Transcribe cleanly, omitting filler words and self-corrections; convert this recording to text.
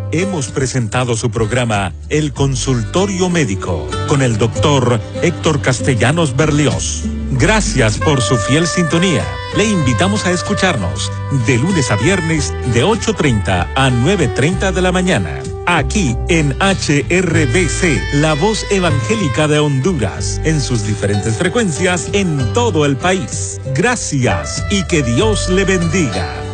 Hemos presentado su programa El Consultorio Médico con el doctor Héctor Castellanos Berlioz. Gracias por su fiel sintonía. Le invitamos a escucharnos de lunes a viernes de 8:30 a 9:30 de la mañana. Aquí en HRBC, la voz evangélica de Honduras, en sus diferentes frecuencias en todo el país. Gracias y que Dios le bendiga.